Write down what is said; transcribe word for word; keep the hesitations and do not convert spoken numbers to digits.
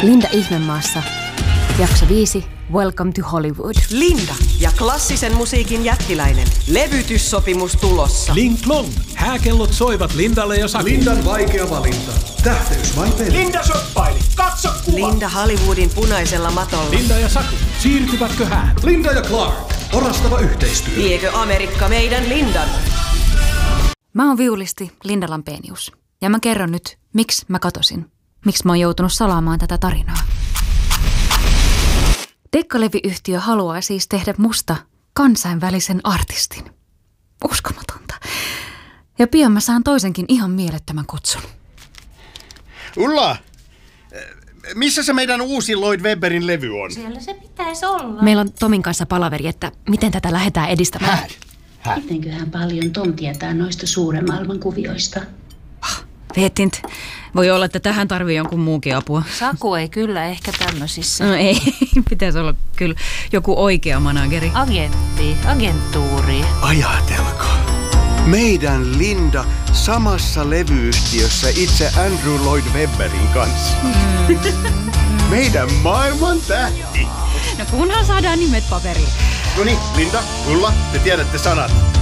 Linda Ihmemaassa. Jakso viisi. Welcome to Hollywood. Linda ja klassisen musiikin jättiläinen. Levytyssopimus tulossa. Ling Klong. Hääkellot soivat Lindalle ja Sakulle. Lindan vaikea valinta. Tähteys vai peli? Linda shoppaili. Katso kuva. Linda Hollywoodin punaisella matolla. Linda ja Saku. Siirtyvätkö hään? Linda ja Clark. Orastava yhteistyö. Viekö Amerikka meidän Lindan? Mä oon viulisti Linda Lampenius. Ja mä kerron nyt, miksi mä katosin. Miksi mä oon joutunut salaamaan tätä tarinaa. Dekkalevy-yhtiö haluaa siis tehdä musta kansainvälisen artistin. Uskomatonta. Ja pian mä saan toisenkin ihan mielettömän kutsun. Ulla, missä se meidän uusi Lloyd Webberin levy on? Siellä se pitäisi olla. Meillä on Tomin kanssa palaveri, että miten tätä lähdetään edistämään. Häh? Häh? Mitenköhän paljon Tom tietää noista suuren maailman kuvioista? Veetint. Voi olla, että tähän tarvii jonkun muukin apua. Saku ei kyllä ehkä tämmöisissä. No ei, pitäisi olla kyllä joku oikea manageri. Agentti, agenttuuri. Ajatelkaa. Meidän Linda samassa levyyhtiössä itse Andrew Lloyd Webberin kanssa. Mm. Meidän maailman tähti. No kunhan saadaan nimet paperiin. No niin, Linda, Ulla, te tiedätte sanat.